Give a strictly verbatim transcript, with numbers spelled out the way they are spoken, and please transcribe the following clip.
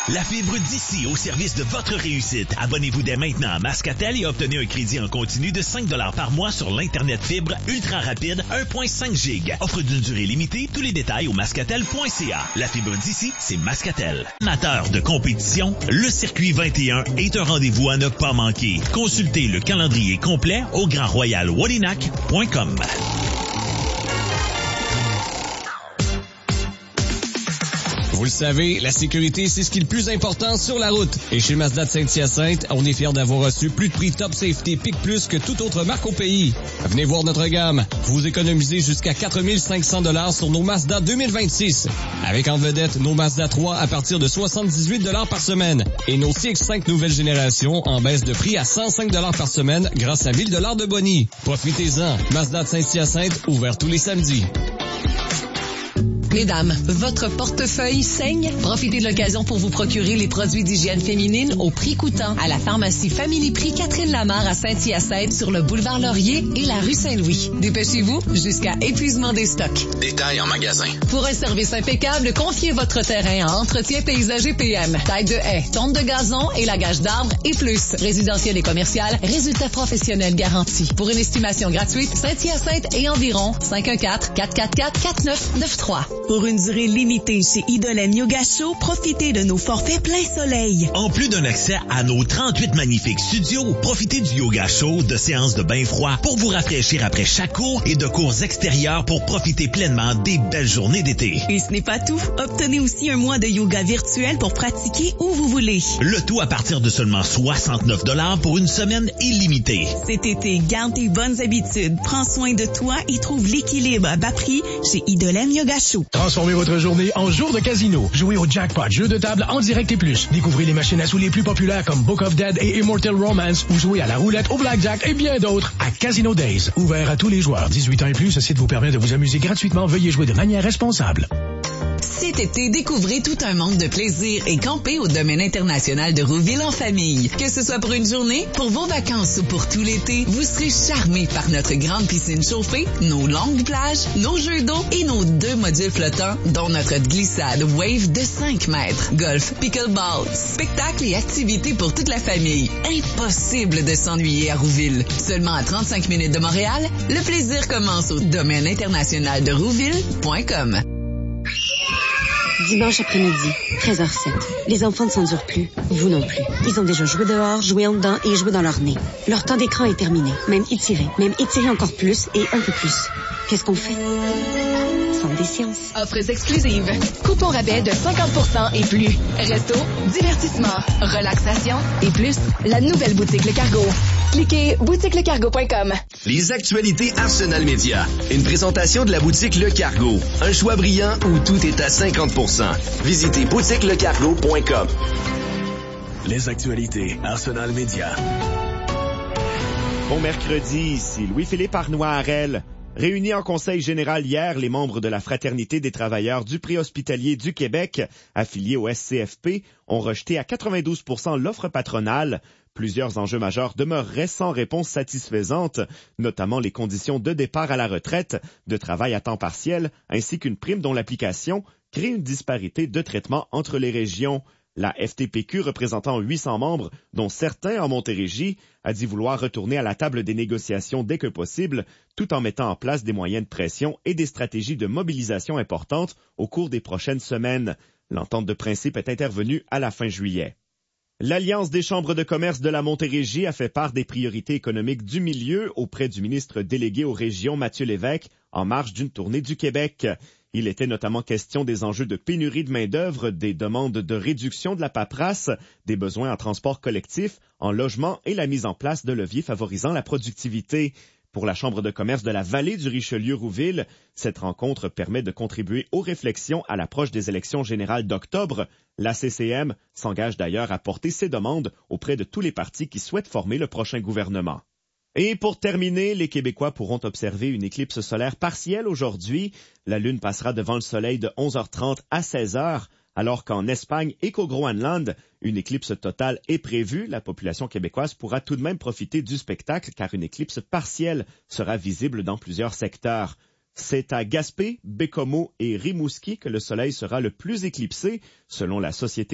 La fibre d'ici au service de votre réussite. Abonnez-vous dès maintenant à Mascatel et obtenez un crédit en continu de cinq dollars par mois sur l'Internet fibre ultra rapide un virgule cinq giga. Offre d'une durée limitée. Tous les détails au mascatel point c a. La fibre d'ici, c'est Mascatel. Amateur de compétition, le Circuit vingt et un est un rendez-vous à ne pas manquer. Consultez le calendrier complet au grand royal wadinac point com. Vous le savez, la sécurité, c'est ce qui est le plus important sur la route. Et chez Mazda de Saint-Hyacinthe, on est fiers d'avoir reçu plus de prix Top Safety Pic Plus que toute autre marque au pays. Venez voir notre gamme. Vous économisez jusqu'à quatre mille cinq cents dollars sur nos Mazda deux mille vingt-six. Avec en vedette nos Mazda trois à partir de soixante-dix-huit dollars par semaine. Et nos C X cinq nouvelle génération en baisse de prix à cent cinq dollars par semaine grâce à mille dollars de boni. Profitez-en. Mazda de Saint-Hyacinthe, ouvert tous les samedis. Mesdames, votre portefeuille saigne? Profitez de l'occasion pour vous procurer les produits d'hygiène féminine au prix coûtant à la pharmacie Family Prix Catherine Lamarre à Saint-Hyacinthe sur le boulevard Laurier et la rue Saint-Louis. Dépêchez-vous jusqu'à épuisement des stocks. Détails en magasin. Pour un service impeccable, confiez votre terrain à Entretien Paysager P M. Taille de haies, tonte de gazon, élagage d'arbres et plus. Résidentiel et commercial, résultats professionnels garantis. Pour une estimation gratuite, Saint-Hyacinthe et environ, cinq un quatre, quatre quatre quatre, quatre neuf neuf trois. Pour une durée limitée chez Idolène Yoga Show, profitez de nos forfaits plein soleil. En plus d'un accès à nos trente-huit magnifiques studios, profitez du yoga show, de séances de bain froid pour vous rafraîchir après chaque cours et de cours extérieurs pour profiter pleinement des belles journées d'été. Et ce n'est pas tout. Obtenez aussi un mois de yoga virtuel pour pratiquer où vous voulez. Le tout à partir de seulement soixante-neuf dollars pour une semaine illimitée. Cet été, garde tes bonnes habitudes, prends soin de toi et trouve l'équilibre à bas prix chez Idolène Yoga Show. Transformez votre journée en jour de casino. Jouez au jackpot, jeu de table en direct et plus. Découvrez les machines à sous les plus populaires comme Book of Dead et Immortal Romance ou jouez à la roulette, au blackjack et bien d'autres à Casino Days. Ouvert à tous les joueurs. dix-huit ans et plus, ce site vous permet de vous amuser gratuitement. Veuillez jouer de manière responsable. Cet été, découvrez tout un monde de plaisir et campez au domaine international de Rouville en famille. Que ce soit pour une journée, pour vos vacances ou pour tout l'été, vous serez charmés par notre grande piscine chauffée, nos longues plages, nos jeux d'eau et nos deux modules flottants, dont notre glissade Wave de cinq mètres. Golf, pickleball, spectacles et activités pour toute la famille. Impossible de s'ennuyer à Rouville. Seulement à trente-cinq minutes de Montréal, le plaisir commence au domaine international de Rouville point com. Dimanche après-midi, treize heures zéro sept. Les enfants ne s'endurent plus. Vous non plus. Ils ont déjà joué dehors, joué en dedans et joué dans leur nez. Leur temps d'écran est terminé. Même étiré. Même étiré encore plus et un peu plus. Qu'est-ce qu'on fait? Centre des sciences. Offres exclusives. Coupons rabais de cinquante pour cent et plus. Resto, divertissement, relaxation et plus. La nouvelle boutique Le Cargo. Cliquez boutique le cargo point com. Les actualités Arsenal Média. Une présentation de la boutique Le Cargo. Un choix brillant où tout est à cinquante pour cent. Visitez boutique le cargo point com. Les actualités Arsenal Média. Bon mercredi, ici Louis-Philippe Arnois-Harel. Réunis en conseil général hier, les membres de la Fraternité des travailleurs du préhospitalier du Québec, affiliés au S C F P, ont rejeté à quatre-vingt-douze pour cent l'offre patronale. Plusieurs enjeux majeurs demeureraient sans réponse satisfaisante, notamment les conditions de départ à la retraite, de travail à temps partiel, ainsi qu'une prime dont l'application crée une disparité de traitement entre les régions. La F T P Q, représentant huit cents membres, dont certains en Montérégie, a dit vouloir retourner à la table des négociations dès que possible, tout en mettant en place des moyens de pression et des stratégies de mobilisation importantes au cours des prochaines semaines. L'entente de principe est intervenue à la fin juillet. L'Alliance des chambres de commerce de la Montérégie a fait part des priorités économiques du milieu auprès du ministre délégué aux régions Mathieu Lévesque en marge d'une tournée du Québec. Il était notamment question des enjeux de pénurie de main-d'œuvre, des demandes de réduction de la paperasse, des besoins en transport collectif, en logement et la mise en place de leviers favorisant la productivité. Pour la Chambre de commerce de la vallée du Richelieu-Rouville, cette rencontre permet de contribuer aux réflexions à l'approche des élections générales d'octobre. La C C M s'engage d'ailleurs à porter ses demandes auprès de tous les partis qui souhaitent former le prochain gouvernement. Et pour terminer, les Québécois pourront observer une éclipse solaire partielle aujourd'hui. La Lune passera devant le Soleil de onze heures trente à seize heures, alors qu'en Espagne et qu'au Groenland, une éclipse totale est prévue. La population québécoise pourra tout de même profiter du spectacle car une éclipse partielle sera visible dans plusieurs secteurs. C'est à Gaspé, Bécomo et Rimouski que le Soleil sera le plus éclipsé, selon la Société